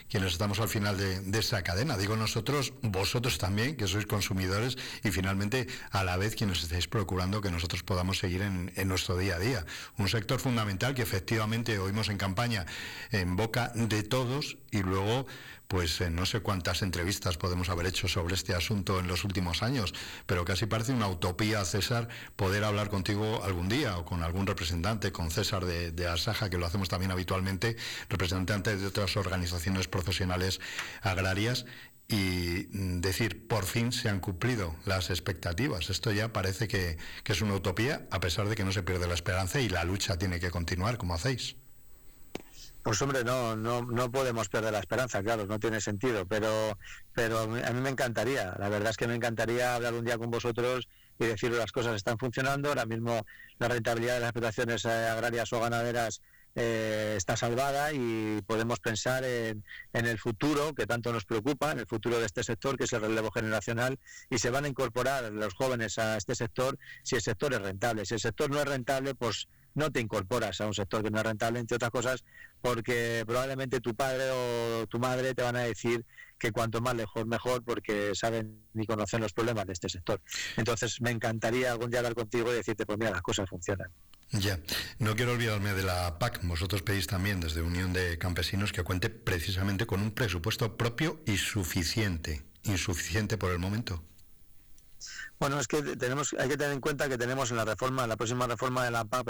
quienes estamos al final de esa cadena. Digo nosotros, vosotros también, que sois consumidores, y finalmente a la vez quienes estáis procurando que nosotros podamos seguir en nuestro día a día. Un sector fundamental que efectivamente oímos en campaña en boca de todos, y luego pues no sé cuántas entrevistas podemos haber hecho sobre este asunto en los últimos años, pero casi parece una utopía, César, poder hablar contigo algún día o con algún representante, con César de Asaja, que lo hacemos también habitualmente, representante de otras organizaciones profesionales agrarias, y decir, por fin se han cumplido las expectativas. Esto ya parece que es una utopía, a pesar de que no se pierde la esperanza y la lucha tiene que continuar, como hacéis. Pues hombre, no podemos perder la esperanza, claro, no tiene sentido, pero a mí me encantaría, la verdad es que me encantaría hablar un día con vosotros y deciros las cosas están funcionando. Ahora mismo la rentabilidad de las explotaciones agrarias o ganaderas está salvada, y podemos pensar en el futuro que tanto nos preocupa, en el futuro de este sector, que es el relevo generacional, y se van a incorporar los jóvenes a este sector si el sector es rentable. Si el sector no es rentable, pues no te incorporas a un sector que no es rentable, entre otras cosas porque probablemente tu padre o tu madre te van a decir que cuanto más lejos mejor, porque saben y conocen los problemas de este sector. Entonces me encantaría algún día hablar contigo y decirte, pues mira, las cosas funcionan. Ya, no quiero olvidarme de la PAC. Vosotros pedís también desde Unión de Campesinos que cuente precisamente con un presupuesto propio y suficiente. ¿Insuficiente por el momento? Bueno, es que hay que tener en cuenta que tenemos en la próxima reforma de la PAC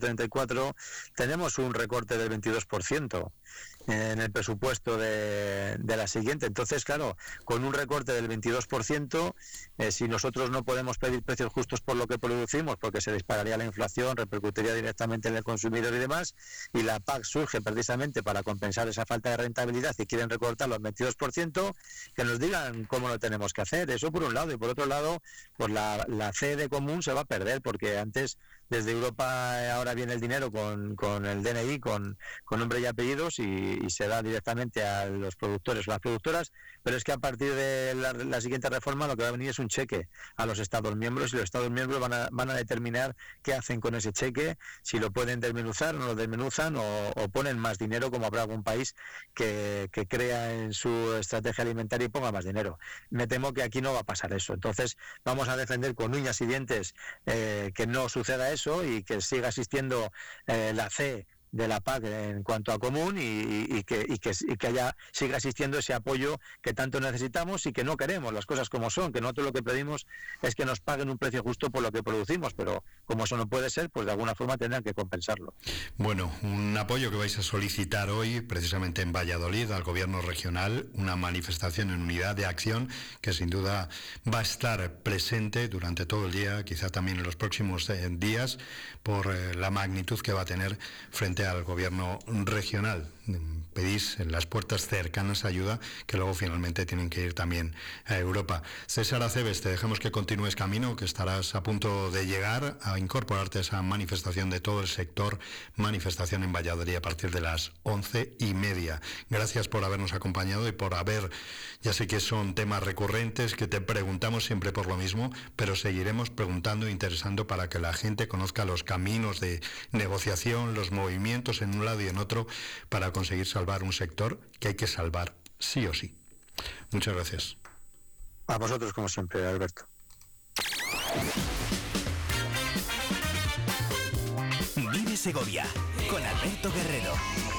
2834, tenemos un recorte del 22% en el presupuesto de la siguiente. Entonces, claro, con un recorte del 22%, si nosotros no podemos pedir precios justos por lo que producimos, porque se dispararía la inflación, repercutiría directamente en el consumidor y demás, y la PAC surge precisamente para compensar esa falta de rentabilidad y quieren recortarlo al 22%, que nos digan cómo lo tenemos que hacer. Eso por un lado, y por otro lado, pues la sede común se va a perder, porque antes desde Europa ahora viene el dinero con el DNI, con nombre y apellidos, y se da directamente a los productores o las productoras, pero es que a partir de la siguiente reforma lo que va a venir es un cheque a los Estados miembros, y los Estados miembros van a determinar qué hacen con ese cheque, si lo pueden desmenuzar, no lo desmenuzan, o ponen más dinero, como habrá algún país que crea en su estrategia alimentaria y ponga más dinero. Me temo que aquí no va a pasar eso. Entonces vamos a defender con uñas y dientes que no suceda eso, y que siga existiendo la C de la PAC en cuanto a común, y que siga existiendo ese apoyo que tanto necesitamos y que no queremos, las cosas como son, que nosotros lo que pedimos es que nos paguen un precio justo por lo que producimos, pero como eso no puede ser, pues de alguna forma tendrán que compensarlo. Bueno, un apoyo que vais a solicitar hoy precisamente en Valladolid al gobierno regional, una manifestación en unidad de acción que sin duda va a estar presente durante todo el día, quizá también en los próximos días, por la magnitud que va a tener frente al gobierno regional. Pedís en las puertas cercanas ayuda, que luego finalmente tienen que ir también a Europa. César Acebes, te dejamos que continúes camino, que estarás a punto de llegar a incorporarte a esa manifestación de todo el sector, manifestación en Valladolid a partir de las 11:30. Gracias por habernos acompañado y por ya sé que son temas recurrentes, que te preguntamos siempre por lo mismo, pero seguiremos preguntando e interesando para que la gente conozca los caminos de negociación, los movimientos en un lado y en otro, para conseguir salvar un sector que hay que salvar sí o sí. Muchas gracias. A vosotros, como siempre, Alberto. Vive Segovia con Alberto Guerrero.